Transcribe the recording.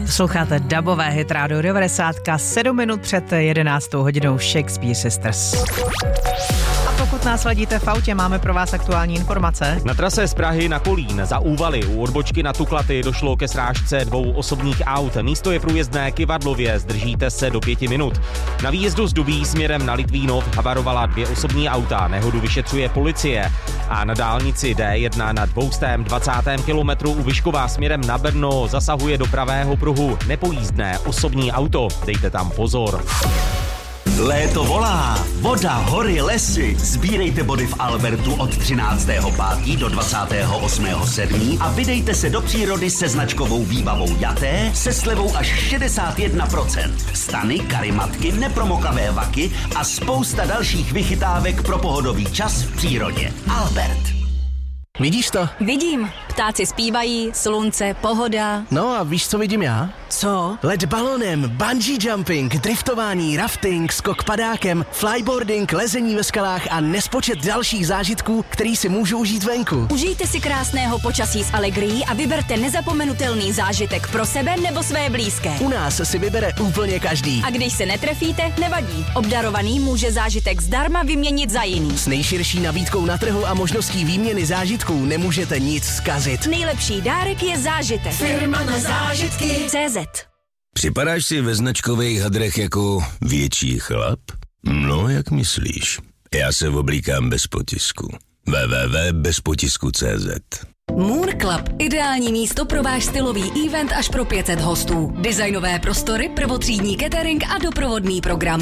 Posloucháte dabové hit Rádio 90, 7 minut před 11. hodinou Shakespeare Sisters. A pokud nás ladíte v autě, máme pro vás aktuální informace. Na trase z Prahy na Kolín za Úvaly u odbočky na Tuklaty došlo ke srážce 2 osobních aut. Místo je průjezdné Kyvadlově, zdržíte se do 5 minut. Na výjezdu z Dubí směrem na Litvínov havarovala 2 osobní auta, nehodu vyšetřuje policie. A na dálnici D1 na 220. kilometru u Vyškova směrem na Brno zasahuje do pravého pruhu nepojízdné osobní auto. Dejte tam pozor. Léto volá, voda, hory, lesy. Sbírejte body v Albertu od 13.5. do 28.7. a vydejte se do přírody se značkovou výbavou Jaté se slevou až 61%. Stany, karimatky, nepromokavé vaky a spousta dalších vychytávek pro pohodový čas v přírodě. Albert. Vidíš to? Vidím. Ptáci zpívají, slunce, pohoda. No a víš, co vidím já? Co? Let balonem, bungee jumping, driftování, rafting, skok padákem, flyboarding, lezení ve skalách a nespočet dalších zážitků, který si můžu užít venku. Užijte si krásného počasí s Allegrií a vyberte nezapomenutelný zážitek pro sebe nebo své blízké. U nás si vybere úplně každý. A když se netrefíte, nevadí. Obdarovaný může zážitek zdarma vyměnit za jiný. S nejširší nabídkou na trhu a možností výměny zážitků nemůžete nic zkazit. Nejlepší dárek je zážitek. Firma na zážitky. CZ. Připadáš si ve značkových hadrech jako větší chlap? No, jak myslíš? Já se oblíkám bez potisku. www.bezpotisku.cz. Moon Club. Ideální místo pro váš stylový event až pro 500 hostů. Designové prostory, prvotřídní catering a doprovodný program.